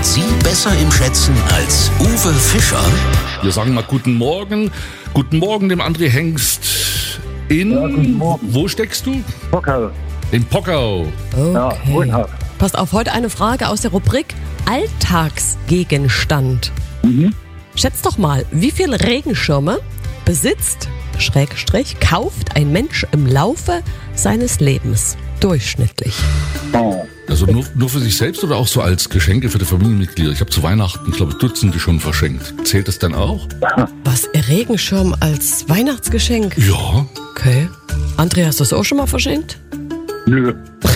Sie besser im Schätzen als Uwe Fischer? Wir sagen mal guten Morgen. Guten Morgen dem André Hengst in... Ja, guten Morgen. Wo steckst du? Pockau. In Pockau. Ja, Okay. wohnhaft. Passt auf, heute eine Frage aus der Rubrik Alltagsgegenstand. Schätzt doch mal, wie viele Regenschirme besitzt, kauft ein Mensch im Laufe seines Lebens? Durchschnittlich. Oh. Also nur für sich selbst oder auch so als Geschenke für die Familienmitglieder? Ich habe zu Weihnachten, ich glaube, Dutzende schon verschenkt. Zählt das dann auch? Was, Regenschirm als Weihnachtsgeschenk? Ja. Okay. André, hast du das auch schon mal verschenkt? Nö.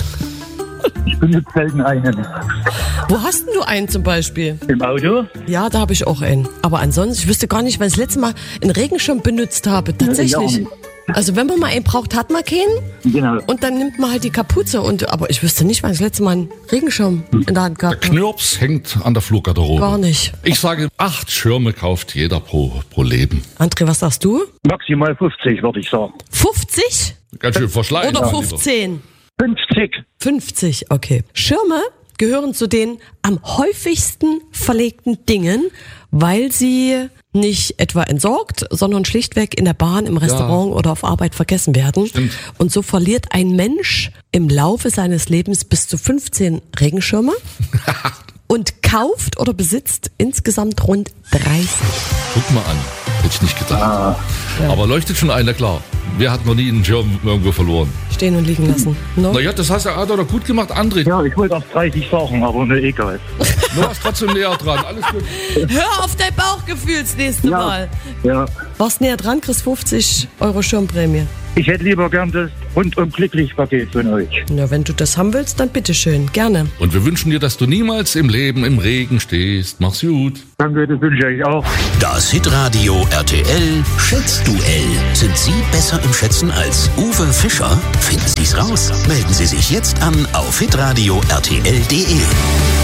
Ich benutze selten einen. Wo hast denn du einen zum Beispiel? Im Auto? Ja, da habe ich auch einen. Aber ansonsten, ich wüsste gar nicht, wann ich das letzte Mal einen Regenschirm benutzt habe. Ich auch Tatsächlich. nicht. Also wenn man mal einen braucht, hat man keinen. Genau. Und dann nimmt man halt die Kapuze. Aber ich wüsste nicht, wann ich das letzte Mal einen Regenschirm in der Hand Der gehabt habe. Knirps hängt an der Fluggarderobe. Gar nicht. Ich sage, 8 Schirme kauft jeder pro Leben. André, was sagst du? Maximal 50, würde ich sagen. 50? Ganz schön verschleiert. Oder mein Lieber. 15? 50. 50, okay. Schirme gehören zu den am häufigsten verlegten Dingen, weil sie nicht etwa entsorgt, sondern schlichtweg in der Bahn, im Restaurant oder auf Arbeit vergessen werden. Stimmt. Und so verliert ein Mensch im Laufe seines Lebens bis zu 15 Regenschirme und kauft oder besitzt insgesamt rund 30. Guck mal an. Hätte ich nicht gedacht. Aber leuchtet schon einer, klar. Wer hat noch nie einen Schirm irgendwo verloren? Stehen und liegen lassen. No? Naja, das hast du doch gut gemacht, André. Ja, ich wollte auf 30 sagen, aber ne, egal. Du warst trotzdem näher dran. Alles gut. Hör auf dein Bauchgefühl das nächste Mal. Ja. Warst näher dran, kriegst 50 € Schirmprämie. Ich hätte lieber gern das rundum glücklich Paket von euch. Na, wenn du das haben willst, dann bitteschön, gerne. Und wir wünschen dir, dass du niemals im Leben im Regen stehst. Mach's gut. Danke, das wünsche ich euch auch. Das Hitradio RTL Schätzduell. Sind Sie besser im Schätzen als Uwe Fischer? Finden Sie's raus. Melden Sie sich jetzt an auf hitradio RTL.de.